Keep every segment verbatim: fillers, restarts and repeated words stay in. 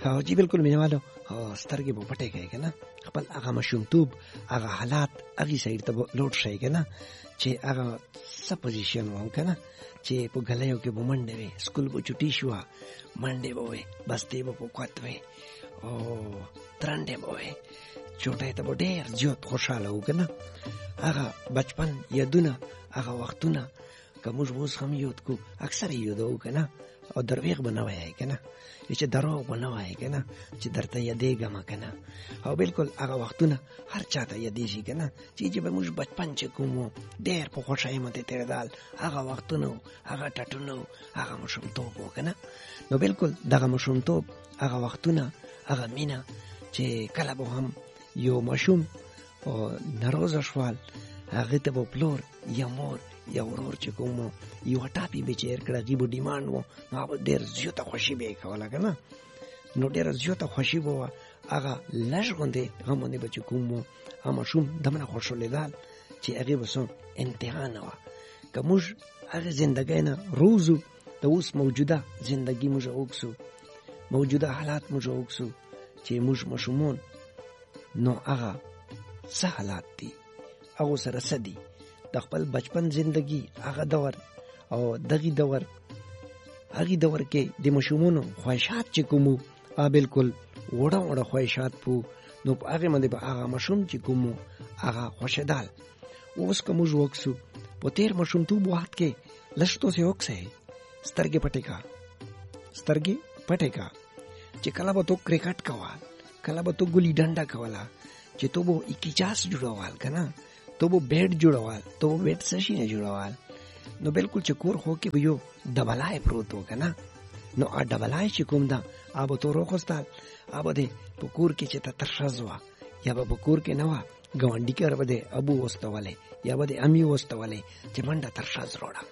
ها جی بالکل مینوالو سترګې به پټې کوي کنه خپل هغه مشومتوب هغه حالات هغه سایډ ته لوټ شي کنه چې هغه څه پوزیشن و کنه چې په غلیو کې به منډه وي سکول به چټي شو منډه به وي بس ته به کوت وي او ترنده به وي چټه ته به ډېر زیات خوشاله و کنه هغه بچپن یادونه هغه وختونه کوم اوس هم یاد کو اکثر یادو کنه او درویغ بنوای کنه چې دروغ بنوای کنه چې درته یادېګم کنه او بالکل هغه وختونه هر چاته یادې شي کنه چې چې به موږ بچپن چې کوم ډېر په خوشاله مته تیردال هغه وختونه هغه ټټونو هغه مشومتوب کنه نو بالکل دغه مشومتوب هغه وختونه هغه مینا چې کله به هم یو مشوم او ناروزه شوال هغه ته په پلور یا مور یا ورور چې کوم یو ټاپي به چیر کړه غیبو ډیماند وو نو ډېر زیاته خوشي به کوله کنه نو ډېر زیاته خوشي وو هغه لږ غوندې غمونه به چې کوم هم شوم دمنه خوشاله دال چې هغه وسو امتحان وا کومج هغه ژوندۍ نه روزو د اوس موجوده ژوندۍ موږ وکسو موجوده حالات موږ وکسو چې موږ مشمون نو هغه څه حالات دي هغه سره سدي د خپل بچپن زندگی هغه دور او دغه دور هغه دور کې د مشمونو خواهشات چې کومو ا بالکل وړه وړه خواهشات پو نو هغه باندې به هغه مشوم چې کومو هغه خوشدال اوس کوم وکسو په تیر مشوم تو وخت کې لشتو سه وکسه سترګې پټې کا سترګې پټې کا چې کله به تو کرکټ کوال کله به تو ګلی ډنډا کولا چې تو به اکیچاس جوړوال کنه تو به بیٹ جوړوال تو به بیٹ سشي نه جوړوال نو بالکل چې کور خو کې یو ډبلای پروت وکنه نو ا ډبلای چې کوم دا اب تو روخستال اب دې په کور کې چې ته ترشزوا یا په کور کې نه وا ګوندی کې ور بده ابو واستواله یا بده امي واستواله چې منډه ترشز روړه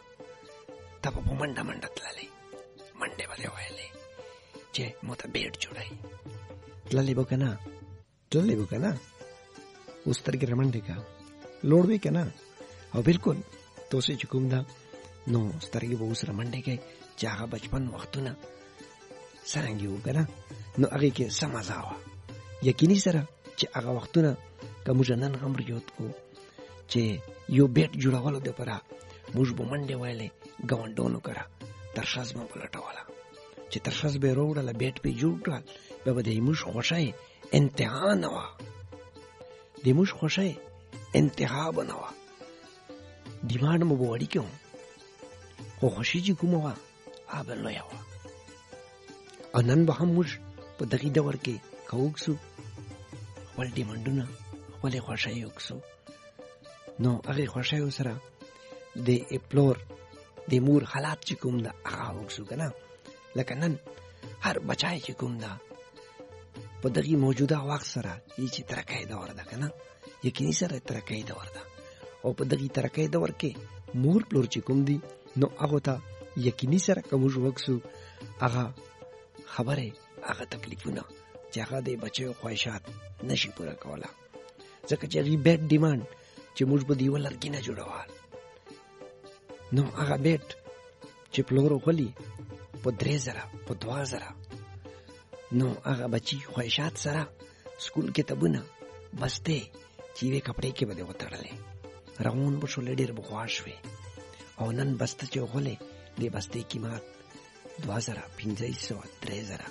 ته په منډه منډه تللې منډه بده وایلې چې مت بیٹ جوړای تللې وکنه تللې وکنه اوسترګې رمنډه کا لوړ وی کنه او بالکل تو سه کوم دا نو سترګې به اوس رمنډه کې چې هغه بچپن وختونه څنګه یو کنه نو هغه کې سمزاوه یقیني سره چې هغه وختونه کوم جنن هم یاد کو چې یو بیٹ جوړولو د پره موږ به منډه وایلې غوندونو کرا ترشاز مو پلټواله چې ترشاز به وروړل بیٹ په جوړ کړل به د موږ خوشای انتها نه وا د موږ خوشای انتها بنوا ډیماند مو وړي کوم خو خوشي چې کومه وا اب لوی وا انن به هم موږ په دغه دور کې کوکسو خپل ډیماندونه خپل خوشای وکسو نو هغه خوشای سره د اپلور د مور حالات چې کوم دا هغه وکسو کنه لکه نن هر بچای چې کوم دا په دغه موجوده وخت سره چې ترکای دور ده کنه یقیني سره ترکای دور ده او په دغه ترکای دور کې مور پلور چې کوم دي نو هغه ته یقیني سره کوم وکسو هغه خبره هغه تکلیفونه چې هغه د بچو خواهشات نشي پوره کوله ځکه چې هغه بیٹ ډیماند چې موږ به دی ولرګي نه جوړوال نو هغه بیٹ چې پلور وکړي په درې زره په دوه زره نو هغه بچي خواهشات سره سکول کې تبونه بسته چې وی کپڑے کې بده وتړلې راون بشو لډیر بخواش وي او نن بسته چې غولې دې بسته قیمت دوه زره پنځه سوه درې زره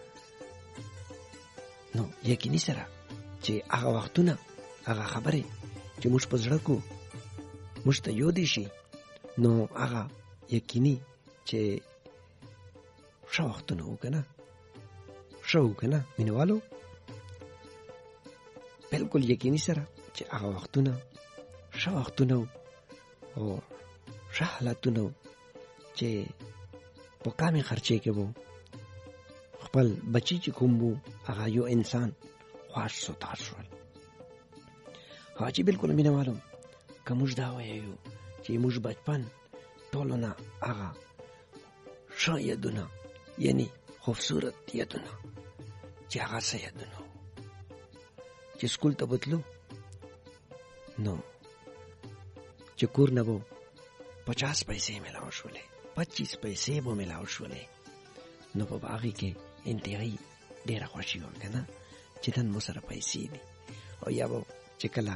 نو یقیني سره چې هغه وختونه هغه خبره چې موږ په زړه کو موږ ته یو دي شي نو هغه یقیني چې شو وختونه وکنه شو کنه مینوالو بالکل یقیني سره چې هغه وختونه شو وختونه او شحلاتونه چې په کامې خرچې کې وو خپل بچی چې کوم وو هغه یو انسان خواش سو تاسول هاچی بالکل مینوالو کومج دا وایو چې موږ بچپن ټولو نه هغه شایدونه یعنی خوبصورت یادونه چې هغه څه یادونه چې سکول ته بوتلو نو چې کور نه وو پچاس پیسې ملاو شولې پچیس پیسې به ملاو شولې نو په باغی کې انتهایی ډیره خوشي وم که نه چې نن مو سره پیسې دي. او یا به چې کله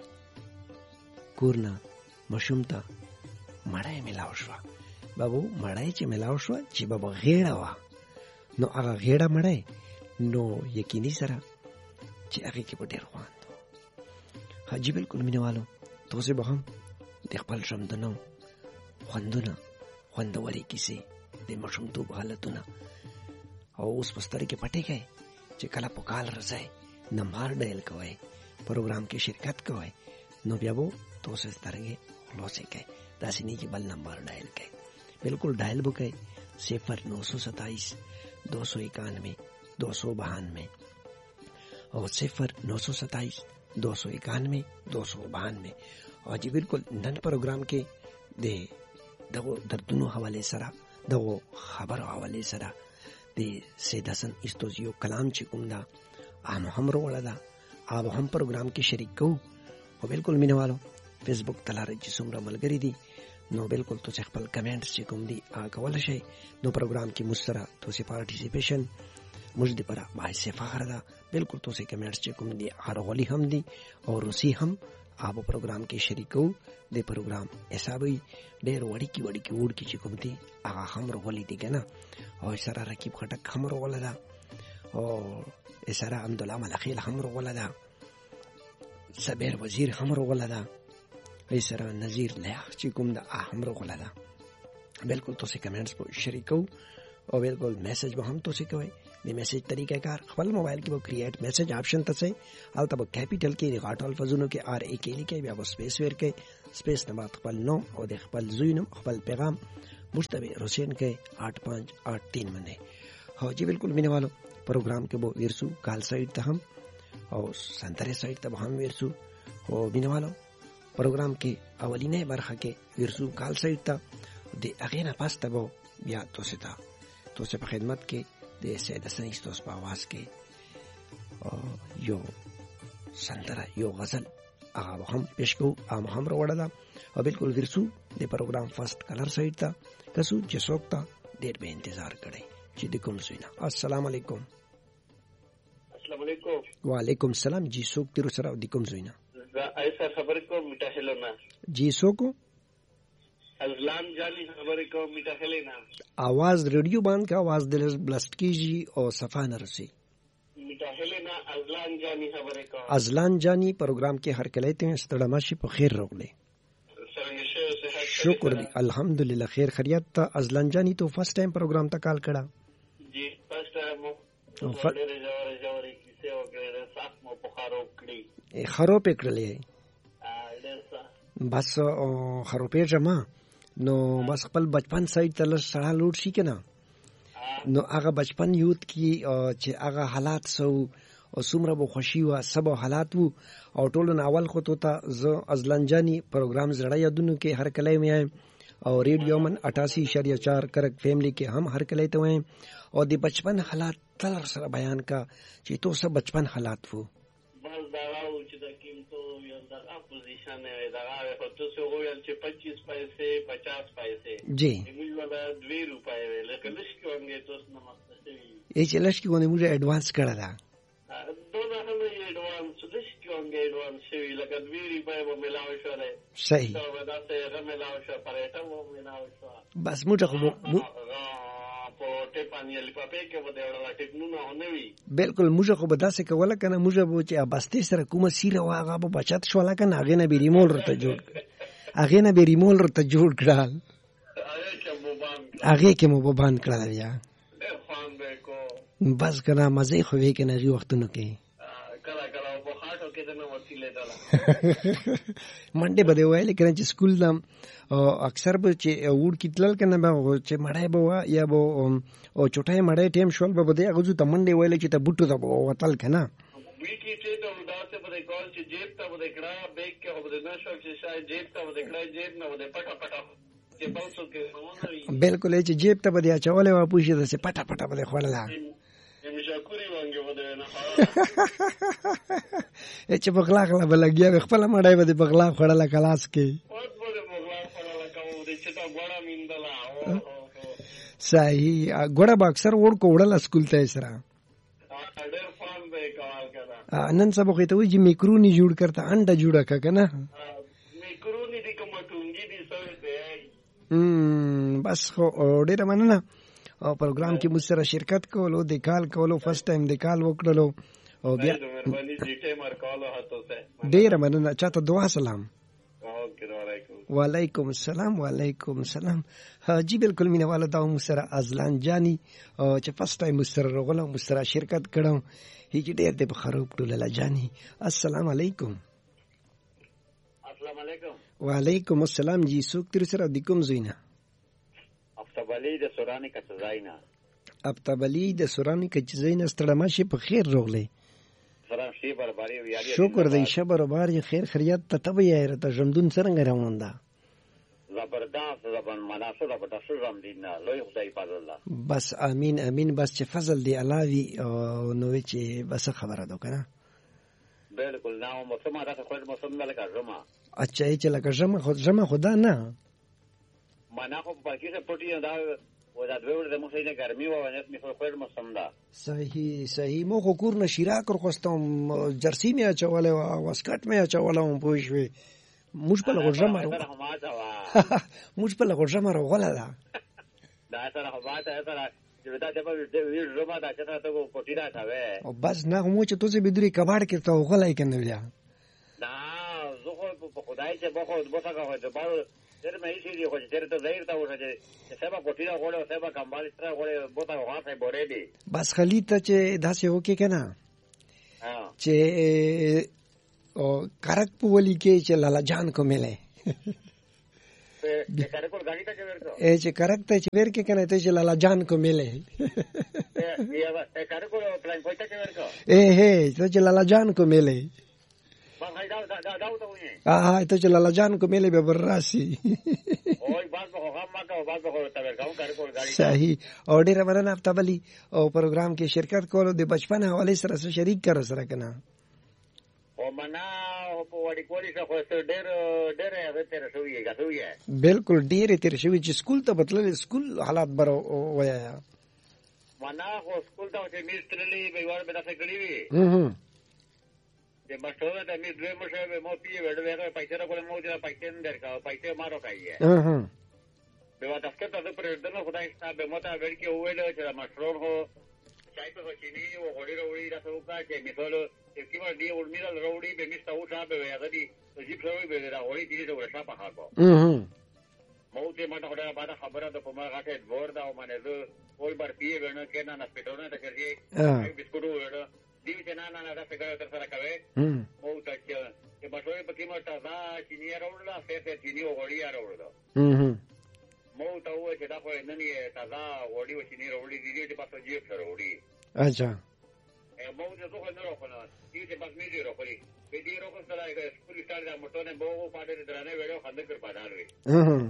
کور نه ماشوم ته مړۍ میلاو شوه، بابو مړۍ چې میلاو شوه چې بابا غیړه وه، نو هغه غیړه مړۍ نو یقیني سره چې هغې کې به ډېر خوند و. حاجي بلکل مینهوالو، تاسې به هم د خپل ژوندونو خوندونه خوندورې کیسې د ماشومتوب حالتونه او اوس په سترګې پټې کړئ چې کله په کال راځئ نمبر ډایل کوئ، پروګرام کې شرکت کوئ، نو بیا به تاسې سترګې خلاصې کړئ، داسې نه چې بل نمبر ډایل کړئ. بالکل ڈائل بک ہے صفر نو سو ستائیس دو سو اکانوے دو سو بہانوے اور صفر نو سو ستائیس دو سو اکانوے دو سو بہانوے. اور جی بالکل نن پروگرام کے دے دغو دردونو حوالے سرا دغو خبر حوالے سرا دے سید حسن استوزیو کلام چکم دا آم ہم رو وڑا دا آب ہم پروگرام کے شریک کو. اور بالکل مینے والو فیس بک تلار جسم را ملگری دی نو بالکل تو خپل کمنټس چې کوم دي هغه کولای شئ. نو پروګرام کې مسترا تو سي پارټیسیپیشن موږ دې پر باعث فخر ده. بالکل تو سي کمنټس چې کوم دي هغه هم دي او روسي هم آبو پروګرام کې شریکو. د پروګرام حسابي ډېر وړي کې وړي کې وړ کې چې کوم دي هغه هم رغولي دي کنه. او سره رکیب خټک هم رغول ده او سره عبدالله ملخیل هم رغول ده، صبر وزیر هم رغول ده، ای سره نظیر لیاخ چې کوم د احمر غلا ده. بالکل تاسو کمنټس په شریکو او بالکل میسج به هم تاسو کوئ. د میسج طریقہ کار خپل موبایل کې به کریټ میسج آپشن ته سي البته په کیپټل کې غاټ الفاظونو کې آر ای کې لیکي، بیا به سپیس ورکړئ، سپیس نه بعد خپل نو او د خپل زوی نوم خپل پیغام مشتبه روشن کې آठ پانچ آठ تین باندې. هو جی بالکل مینه والو پروګرام کې به ورسو کال سایت ته هم او سنتره سایت ته هم ورسو. او مینه والو پروګرام کې اولینې برخه کې ورسو کال سایت ته د هغې نه پس ته به بیا تاسو ته تاسو په خدمت کې د سید حسن استوس په آواز کې یو سندره یو غزل هغه هم پیش کوو، هغه هم راوړله. او بالکل ورسو د پروګرام فرست کلر سایت ته کسو چې څوک ته ډېر به انتظار کړی چې د کوم ځای نه. السلام علیکم. السلام علیکم. وعلیکم السلام. جی څوک تیر سره د کوم ځای نه؟ ایسا خبر کو میٹھا ہیلونا. جی سو کو ازلان جانی خبر کو میٹھا ہیلینا. آواز ریڈیو باندھ کا آواز دل بلسٹ کیجی اور صفا نہ رسی. میٹھا ہیلینا ازلان جانی خبر کو. ازلان جانی پروگرام کے ہر کلیتے ہیں استڑماشی پر خیر روک لے. شکر دی الحمدللہ خیر خیریت تا. ازلان جانی تو فرسٹ ٹائم پروگرام تا کال کڑا. جی فرسٹ ٹائم خرو پکړلې بس خرو پیژما نو بس خپل بچپن سایت تل سره لوټ شي کنه. نو هغه بچپن یوت کی چې هغه حالات سو او څومره به خوشي وا سبا حالات وو او ټولو اول خو ته ز ازلنجانی پروګرام زړه یادونو کې هر کله مې او ریډیو من اٹھاسی اشاریہ چار کرک فیملی کې هم هر کله ته وې او د بچپن حالات تل سره بیان کا چې تو سب بچپن حالات وو. بس دا راو چې د قیمتو یو د اپوزیشن دی دا هغه ته څو ویل چې پچیس پیسې پچاس پیسې جی موږ ولا دوه روپۍ لکه لشکې ونګې تاسو نه مستشي ای چې لشکې ونه موږ اډوانس کړه دا دوه هم اډوانس لشکې ونګې اډوانس شوی لکه دوه روپۍ به ملاوي شو ده. صحیح دا ودا ته هغه ملاوي شو پرېټه و ملاوي شو بس موږ خو بالکل موږ خو به داسې کوله کنه موږ به چې ابستې سره کومه سیره واغه به بچت شوله کنه هغې نه به ریمول رته جوړ هغې نه به ریمول رته جوړ کړل هغې کې مو به بند کړل بیا بس کنه مزې خو وې کنه هغې وختونو کې منډې به دې ویلې کنه چې سکول ته اکثر به چې وړ کې تلل کنه به چې مړی به وه یا به او چوټی مړی ټیم شول به به دې هغه ځو ته منډې ویلې چې ته بوټو ته به وتل که نه بالکل چې جیب ته به دې اچولی وه پوه شي داسې پټه پټه به دې خوړله چې په غلا غلا به لګیا وي خپله مړی به دې په غلا خوړله کلاس کې. صحیح ګوړه به اکثر وړ کو وړله سکول ته یې سره ډېر فان به کول کنه نن سبا خو ته وی چې میکرونی جوړ کرتا انډا جوړه کا کنه میکرونی دي کوم ټونګي دي سوي دی هم بس خو ډېر مننه او پروګرام کې مو سره شرکت کولو د کال کولو فرست ټایم د کال وکړلو او بیا مهرباني جی ټیمر کال هاتو سه ډېر مننه چاته دعا سلام وعلیکم وعلیکم السلام وعلیکم السلام جی بالکل مینه والا دا مو سره ازلان جانی چې فرست ټایم مو سره راغله مو سره شرکت کړو هیڅ ډېر د بخروب ټوله جانی السلام علیکم السلام علیکم وعلیکم السلام جی څوک تر سره د کوم زوینه افتبلی د سورانی کچزاینا افتبلی د سورانی کچزاینا ستړما شي په خیر روغله سلام شي برابرۍ ویالي شکر دی شبر بار خیر خیریت ته تبه یې ته ژوندون څنګه رواندا زبردست زبان مناسب په تاسو زم دین لوی خدای په الله بس امين امين بس چې فضل دی الله وی نو چې بس خبره ده کنه بالکل نو موسم راته خو موسم نه لکه جمعه اچھا چې لکه جمعه خو جمعه خدا نه معنا خو په کې څه پټي دا و دا دوی ورته مو سینه ګرمي و نه می خو خیر موسم ده صحیح صحیح مو خو کور نشیرا کر خوستم جرسی می اچوله او واسکټ می اچوله مو پوښوي موږ په لغه جمعه موږ په لغه جمعه وغلا ده دا سره هوا ته سره چې دا د وی جمعه دا چې تاسو کو پټی دا تاوي او بس نه مو چې تاسو بدري کباړ کې ته وغلای کنه بیا دا زه خو په خدای چې بخو بوته کا هو بارو تر مې شي دی خو چې تر ته ظاهر تا وره چې سبا پټی دا غوړو سبا کمبال ستره غوړې بوته واسه بورې دي بس خلی ته چې داسې وکي کنه چې او کرک په ولي کې چې لالا جان کو ملے په کرک کو غاړي ته ورکو اے چې کرک ته چې ورکه کنه ته چې لالا جان کو ملے اے کرک کو پلان پويټه کې ورکو اے هي ته چې لالا جان کو ملے ما دا دا دا دا ته وې اه ته چې لالا جان کو ملے به براسي اوه باز په هغه ما کا باز په ته ورکو کرک کو غاړي صحیح او ډیر مننه افتبلی او پروګرام کې شرکت کولو د بچپن حواله سره شریک کړو سره کنه او منا په وړي کولی څه خو ډېر ډېر هغه تر شوې غوښوي بالکل ډېر تر شوې چې سکول ته بتلل سکول حالات بر ویا منا خو سکول ته چې میسترلی به ور به تاسو کړی وي هم د مشوره د می دوی مشه به مو پیې وړ وړ پیسې راکول مو چې پیسې نه درکا پیسې مارو کوي هم به تاسو ته ته پر دنه خدای ستاسو به مو ته ور کې وویل چې مشرور هو چای په چینی او غوړي وروړي تاسو کا چې مثال چې کیمه دی ورمیرل وروړي به میستا او صاحب به هغه دي چې په وی به راوړي دي د ورشا په هغه هم مو ته ما ته خدای باندې خبره ده په ما غاټه ور دا او باندې زه ول بر پیې ونه کنه نه سپټونه ته کوي بسکټو ور دی چې نه نه دا څنګه تر سره کوي مو ته چې چې بټوي په کیمه تازه چینی راوړل څه چینی او غوړي راوړل هم مو ته و چې دا خو نن یې تازه غوړي او چینی راوړي دي چې په جیب سره وړي اچھا مو ته زه خو نه راخونه دي چې بس مې دی راخوري به دې راخو سره سکول سټار دا موټونه بو پاډه درانه وړو خندق کړ پاداروي هم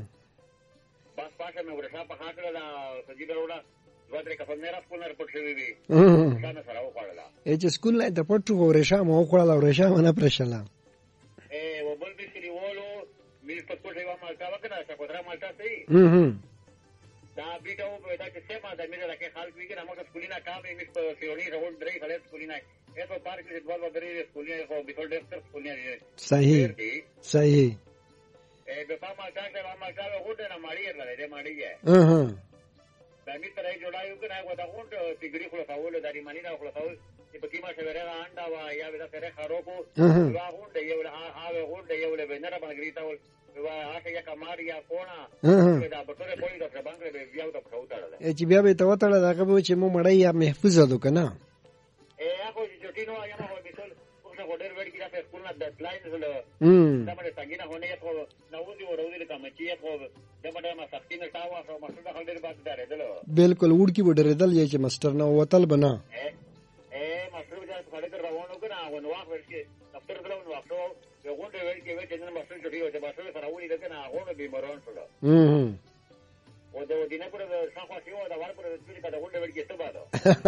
بس پاشه مې ورشا په هاکړه دا سجی وروړه دوه درې کفن نه راځو نه پټ شوی وي څنګه سره وخړلا چې سکول نه ته پټو ورشا مو وخړلا ورشا نه پرشلا اے و بل به کلی وولو مې په پټه و ما کا وکړه چې کوتره مالټا سي هم دا بیٹو دا چې سما د مې راکې خال کوي چې موږ سکولینا کام یې په سیوري روډ درې خلک سکولینا ایسو پارک کې دوه درې سکولینا خو بیکل ډېر سکولینا صحیح صحیح اے په پاما دا چې ما کا وګورې نه ماړی لري دې ماړی یې اه دا می ترې جوړایو کنه هغه دا غونډ تیګری خو تاول د ریمانی دا خو تاول چې په کیما شوره انډا وا یا ودا سره خارو کو وا غونډ یو له هغه غونډ یو له بنره باندې تاول وا هغه یا کمار یا کونا دا بټره کولی دا باندې به بیا دا پټو تړل چې بیا به ته وتړل هغه به چې مو مړی یا محفوظ ده کنه اے هغه چې چټینو یا مو بیسل اوسه غوډر وړ کی دا په سکول نه د لاین سره دا باندې څنګه نه هونه خو نو دی ورودی کوم چې خو دا باندې ما سختي نه تاوا خو مستر د خلډر باندې دره دلو بالکل وډ کی وډر دل یې چې مستر نه وتل بنا اے اے مستر دا خلډر روانو کنه هغه نو واخ ورکی دفتر دلو نو واخو یو غونډه وړ کی وې چې نن مستر چټي و چې مستر سره ولې دغه هغه بیمارون شول هم او دا دینه پر د صفه شو دا ور پر د دې کده غونډه وړ کی څه باندې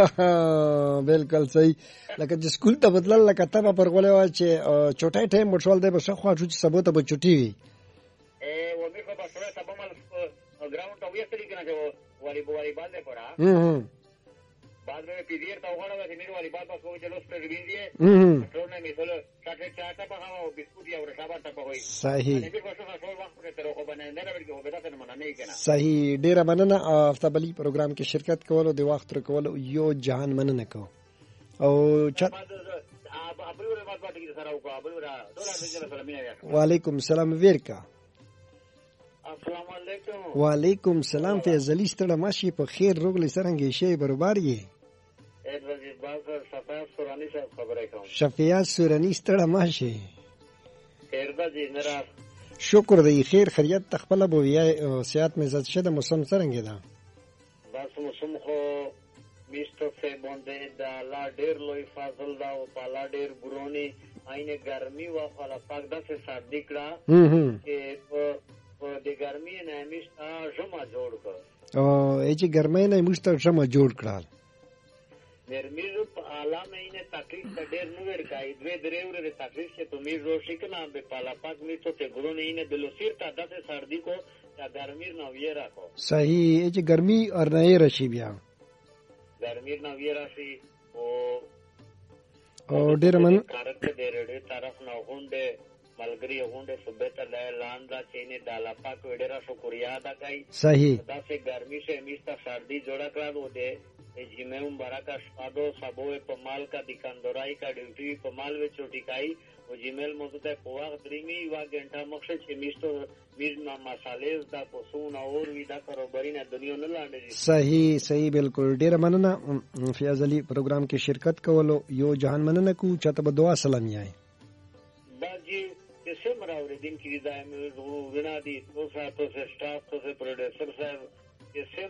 بالکل صحیح لکه چې سکول ته بدلل لکه ته پر غولې وا چې چټای ټایم مټول دی بس خو چې سبوت به چټي وي اے و می په بسره سبا مال ګراوند ته وې ستري کنه چې والی بوالي باندې پورا هم बाद में पीरियड तो होगा ना मेरे वाली बात बस को चलो उस पर रिवीज है ट्रोन में मिसलो चाटे चाटा पकावा बिस्कुट या और साबा टप होई صحیح ने भी बस सो वक्त पे तेरे को बने ने बल्कि हो बेटा ته مننه کنا صحیح ډیره مننه افتاب علي پروګرام کې شرکت کولو د وخت تر کولو یو جهان مننه کو او چت وعلیکم السلام ویرکا السلام علیکم وعلیکم السلام فیض علی ستړه ماشي په خیر روغلی سرنګ شي برابر یې شفیع سورانی صاحب خبره کوم شفیع سورانی ستړه ماشي خیر ده جی نرا شکر دی خیر خیریت تخپل بو یا سیات مزد شده موسم سرنګ ده بس موسم خو میستو سے بونده دا لا ډیر لوی فاصل دا او پالا ډیر ګرونی اینه ګرمي وا خلا پاک د څه سردی کړه چې په د ګرمي نه میستا جمع جوړ کړ او چې ګرمي نه میستا جمع جوړ کړل ګرمي په اعلی مینه تکلیف ډیر نو ورکای دوی درې ورې تکلیف چې تمې روشي کنه به پالا پاک میستو ته ګرونی نه بلوسیر تا د څه سردی کو یا ګرمي نو وی راکو صحیح چې ګرمي اور نه رشي بیا ګرمي نو وی راشي او او ډیر من کارته د ریډي طرف نه غونډه ملګری غونډه صبح ته لاندې چینه دالا پاک وډرا شکریا ادا کوي صحیح دا سے ګرمي سے میستا سردی جوړا کړو دے جیمه مبارکا شادو سبو په مال کا دکاندارای کا ډیوټي په مال و چوټی کای او جیمل موته په وخت درېمی وا غنټه مخشه چې میستو میز ما مصالې دا پسون اور وی دا کاروبارینه دنیا نه لاندې صحیح صحیح بالکل ډیر مننه فیاض علي پروګرام کې شرکت کولو یو جهان مننه کو چاته به دعا سلام یای باجی چې سمرا ور دین کې دایم وو وینا دي تو ساتو سے سٹاف تو سے پروډوسر صاحب